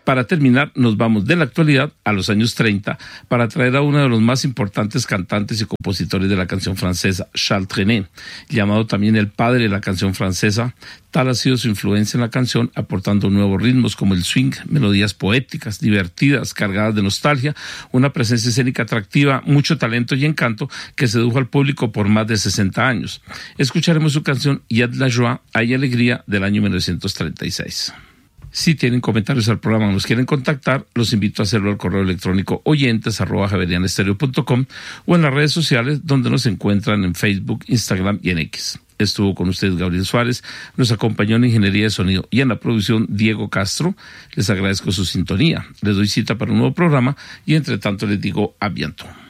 Para terminar, nos vamos de la actualidad a los años 30 para traer a uno de los más importantes cantantes y compositores de la canción francesa, Charles Trenet, llamado también el padre de la canción francesa. Tal ha sido su influencia en la canción, aportando nuevos ritmos como el swing, melodías poéticas, divertidas, cargadas de nostalgia, una presencia escénica atractiva, mucho talento y encanto que sedujo al público por más de 60 años. Escucharemos su canción Y a de la joie, Hay alegría, del año 1936. Si tienen comentarios al programa o nos quieren contactar, los invito a hacerlo al correo electrónico oyentes@javerianestereo.com o en las redes sociales donde nos encuentran en Facebook, Instagram y en X. Estuvo con ustedes Gabriel Suárez, nos acompañó en Ingeniería de Sonido y en la producción Diego Castro. Les agradezco su sintonía. Les doy cita para un nuevo programa y entre tanto les digo a bientôt.